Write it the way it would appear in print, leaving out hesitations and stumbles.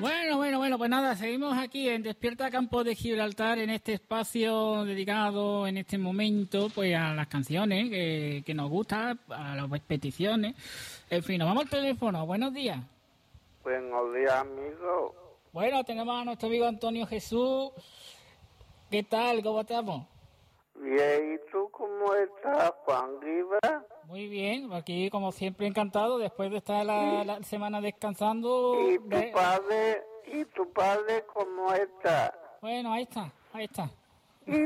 Bueno, pues nada, seguimos aquí en Despierta Campo de Gibraltar, en este espacio dedicado en este momento pues a las canciones que nos gustan, a las peticiones. En fin, nos vamos al teléfono. Buenos días. Buenos días, amigo. Bueno, tenemos a nuestro amigo Antonio Jesús. ¿Qué tal? ¿Cómo estamos? Bien, ¿y tú cómo estás, Juan Rivas? Muy bien, aquí como siempre encantado, después de estar la semana descansando. ¿Y tu padre cómo está? Bueno, ahí está.